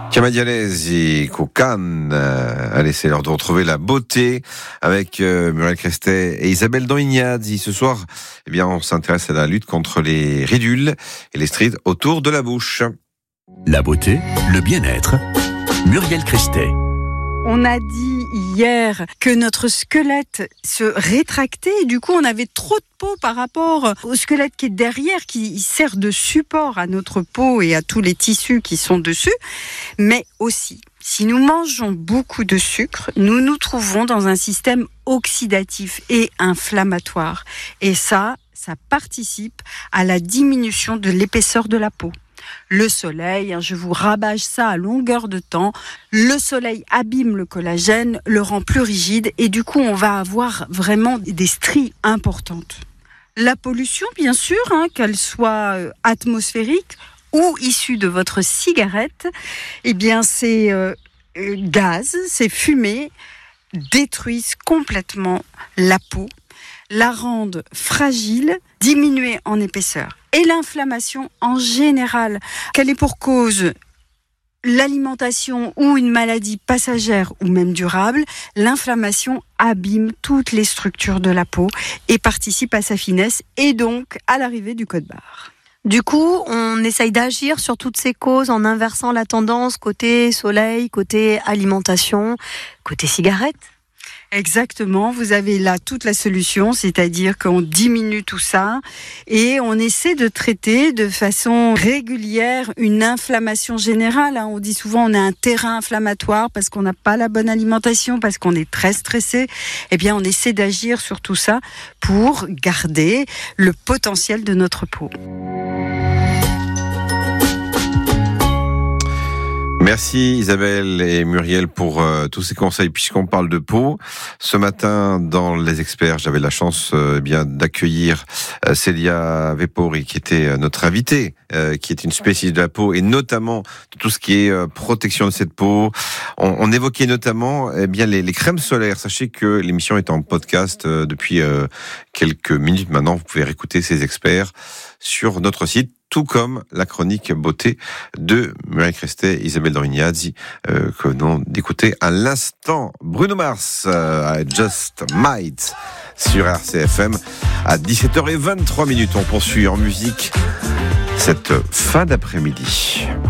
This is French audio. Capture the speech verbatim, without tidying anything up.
Camadialès et Cocan. Allez, c'est l'heure de retrouver la beauté avec euh, Muriel Crestet et Isabelle Danhignazzi. Ce soir, eh bien, on s'intéresse à la lutte contre les ridules et les strides autour de la bouche. La beauté, le bien-être. Muriel Crestet. On a dit hier que notre squelette se rétractait et du coup on avait trop de peau par rapport au squelette qui est derrière, qui sert de support à notre peau et à tous les tissus qui sont dessus. Mais aussi, si nous mangeons beaucoup de sucre, nous nous trouvons dans un système oxydatif et inflammatoire. Et ça, ça participe à la diminution de l'épaisseur de la peau. Le soleil, je vous rabâche ça à longueur de temps, le soleil abîme le collagène, le rend plus rigide et du coup on va avoir vraiment des stries importantes. La pollution bien sûr, hein, qu'elle soit atmosphérique ou issue de votre cigarette, eh bien ces euh, gaz, ces fumées détruisent complètement la peau, la rendent fragile, diminuée en épaisseur. Et l'inflammation en général, qu'elle est pour cause l'alimentation ou une maladie passagère ou même durable, l'inflammation abîme toutes les structures de la peau et participe à sa finesse et donc à l'arrivée du code-barre. Du coup, on essaye d'agir sur toutes ces causes en inversant la tendance côté soleil, côté alimentation, côté cigarette. Exactement, vous avez là toute la solution, c'est-à-dire qu'on diminue tout ça et on essaie de traiter de façon régulière une inflammation générale. On dit souvent on a un terrain inflammatoire parce qu'on n'a pas la bonne alimentation, parce qu'on est très stressé. Eh bien, on essaie d'agir sur tout ça pour garder le potentiel de notre peau. Merci Isabelle et Muriel pour euh, tous ces conseils. Puisqu'on parle de peau, ce matin dans Les Experts, j'avais la chance euh, eh bien d'accueillir euh, Célia Vepori qui était euh, notre invitée, euh, qui est une spécialiste de la peau et notamment de tout ce qui est euh, protection de cette peau. On, on évoquait notamment eh bien les, les crèmes solaires. Sachez que l'émission est en podcast euh, depuis euh, quelques minutes maintenant. Vous pouvez réécouter ces experts sur notre site, tout comme la chronique beauté de Muriel Crestet et Isabelle Danhignazzi, euh, que nous venons d'écouter à l'instant. Bruno Mars, euh, Just Might, sur R C F M, à dix-sept heures vingt-trois minutes. On poursuit en musique cette fin d'après-midi.